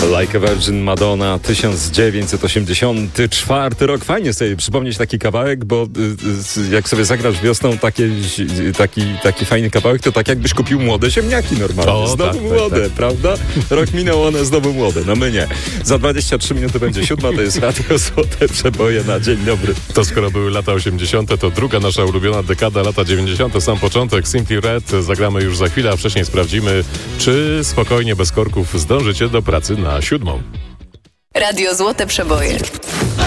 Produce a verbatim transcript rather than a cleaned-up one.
Like a Virgin, Madonna, tysiąc dziewięćset osiemdziesiąty czwarty rok. Fajnie sobie przypomnieć taki kawałek, bo y, jak sobie zagrasz wiosną takie, taki, taki fajny kawałek, to tak jakbyś kupił młode ziemniaki normalnie. O, znowu tak, młode, tak, tak. prawda? Rok minął, one znowu młode. No my nie. Za dwadzieścia trzy minuty będzie siódma, to jest Radio Złote Przeboje na dzień dobry. To skoro były lata osiemdziesiąte, to druga nasza ulubiona dekada, lata dziewięćdziesiąte, sam początek. Simply Red zagramy już za chwilę, a wcześniej sprawdzimy, czy spokojnie, bez korków zdążycie do pracy na siódmą. Radio Złote Przeboje.